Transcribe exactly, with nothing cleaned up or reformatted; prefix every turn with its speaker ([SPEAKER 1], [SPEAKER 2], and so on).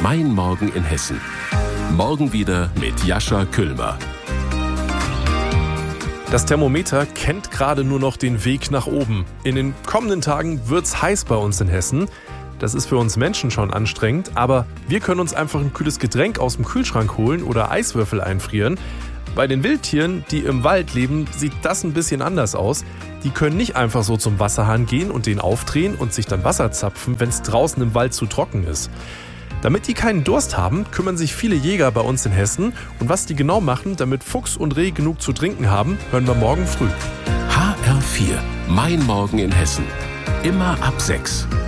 [SPEAKER 1] Mein Morgen in Hessen. Morgen wieder mit Jascha Küllmer.
[SPEAKER 2] Das Thermometer kennt gerade nur noch den Weg nach oben. In den kommenden Tagen wird's heiß bei uns in Hessen. Das ist für uns Menschen schon anstrengend, aber wir können uns einfach ein kühles Getränk aus dem Kühlschrank holen oder Eiswürfel einfrieren. Bei den Wildtieren, die im Wald leben, sieht das ein bisschen anders aus. Die können nicht einfach so zum Wasserhahn gehen und den aufdrehen und sich dann Wasser zapfen, wenn es draußen im Wald zu trocken ist. Damit die keinen Durst haben, kümmern sich viele Jäger bei uns in Hessen. Und was die genau machen, damit Fuchs und Reh genug zu trinken haben, hören wir morgen früh.
[SPEAKER 1] H R vier. Mein Morgen in Hessen. Immer ab sechs.